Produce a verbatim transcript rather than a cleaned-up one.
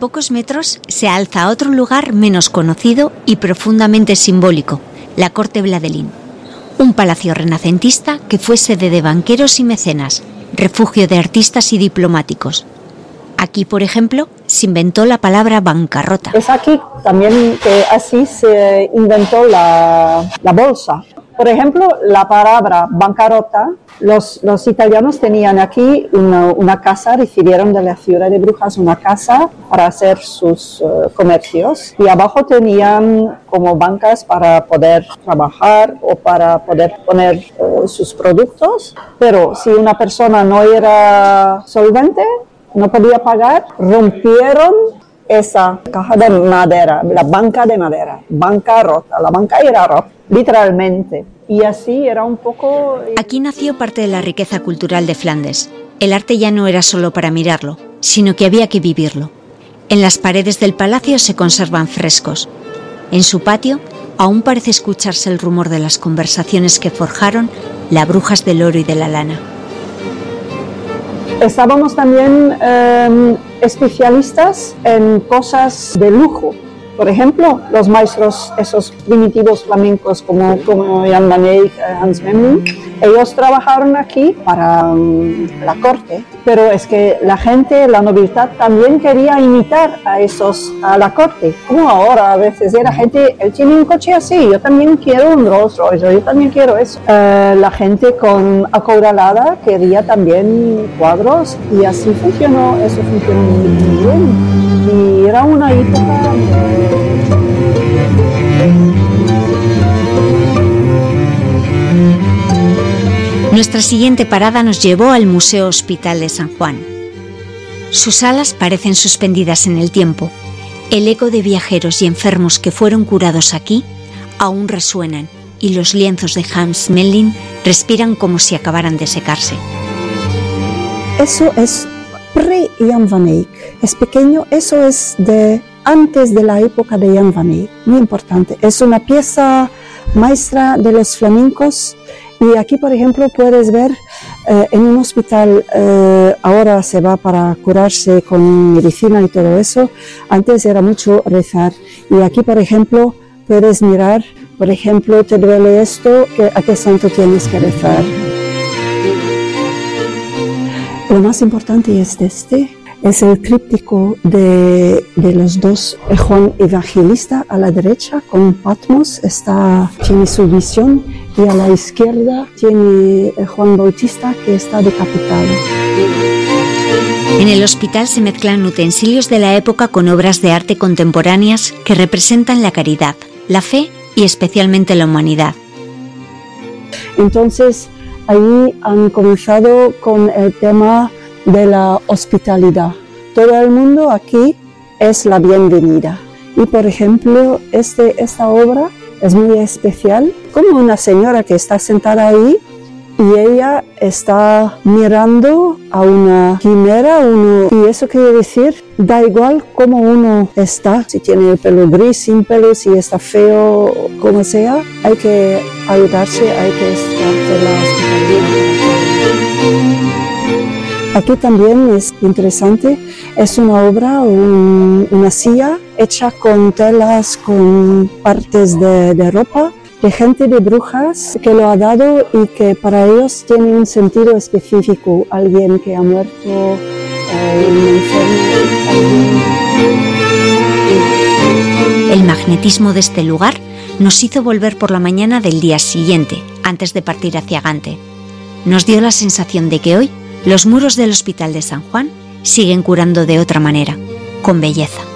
pocos metros se alza otro lugar menos conocido y profundamente simbólico, la Corte Bladelín, un palacio renacentista que fue sede de banqueros y mecenas, refugio de artistas y diplomáticos. Aquí, por ejemplo, se inventó la palabra bancarrota. Es aquí también que así se inventó la, la bolsa. Por ejemplo, la palabra bancarrota, los, los italianos tenían aquí una, una casa, recibieron de la ciudad de Brujas una casa para hacer sus uh, comercios y abajo tenían como bancas para poder trabajar o para poder poner uh, sus productos, pero si una persona no era solvente, no podía pagar, rompieron esa caja de madera, la banca de madera, banca rota, la banca era rota, literalmente. Y así era un poco... Aquí nació parte de la riqueza cultural de Flandes. El arte ya no era solo para mirarlo, sino que había que vivirlo. En las paredes del palacio se conservan frescos. En su patio aún parece escucharse el rumor de las conversaciones que forjaron las brujas del oro y de la lana. Estábamos también eh, especialistas en cosas de lujo. Por ejemplo, los maestros, esos primitivos flamencos como, como Jan van Eyck, Hans Memling, ellos trabajaron aquí para um, la corte, pero es que la gente, la nobleza también quería imitar a esos, a la corte. Como ahora a veces era gente, él tiene un coche así, yo también quiero un Rolls Royce, yo también quiero eso. Uh, la gente con acorralada quería también cuadros y así funcionó, eso funcionó muy bien. Y era una época... Nuestra siguiente parada nos llevó al Museo Hospital de San Juan. Sus alas parecen suspendidas en el tiempo. El eco de viajeros y enfermos que fueron curados aquí aún resuenan y los lienzos de Hans Memling respiran como si acabaran de secarse. Eso es pre-Jan van Eyck. Es pequeño, eso es de antes de la época de Jan van Eyck, muy importante. Es una pieza maestra de los flamencos y aquí, por ejemplo, puedes ver eh, en un hospital, eh, ahora se va para curarse con medicina y todo eso, antes era mucho rezar y aquí, por ejemplo, puedes mirar, por ejemplo, te duele esto, ¿a qué santo tienes que rezar? Lo más importante es este, es el tríptico de, de los dos, Juan Evangelista a la derecha con Patmos, está, tiene su visión, y a la izquierda tiene Juan Bautista que está decapitado. En el hospital se mezclan utensilios de la época con obras de arte contemporáneas que representan la caridad, la fe y especialmente la humanidad. Entonces, ahí han comenzado con el tema de la hospitalidad. Todo el mundo aquí es la bienvenida. Y por ejemplo, este, esta obra es muy especial, como una señora que está sentada ahí y ella está mirando a una quimera, uno, y eso quiere decir, da igual cómo uno está, si tiene el pelo gris, sin pelo, si está feo, como sea, hay que ayudarse, hay que estar de la hospitalidad. Aquí también es interesante, es una obra, un, una silla hecha con telas, con partes de, de ropa, de gente de Brujas que lo ha dado y que para ellos tiene un sentido específico, alguien que ha muerto, eh, un enfermo. El magnetismo de este lugar nos hizo volver por la mañana del día siguiente, antes de partir hacia Gante. Nos dio la sensación de que hoy los muros del Hospital de San Juan siguen curando de otra manera, con belleza.